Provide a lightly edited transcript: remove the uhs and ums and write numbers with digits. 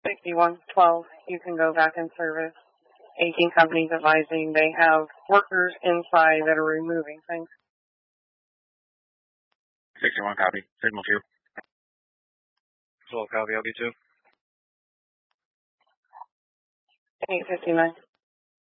6112, you can go back in service. 18 companies advising they have workers inside that are removing things. 61 copy. Signal 2. 12 copy, LB2. 859.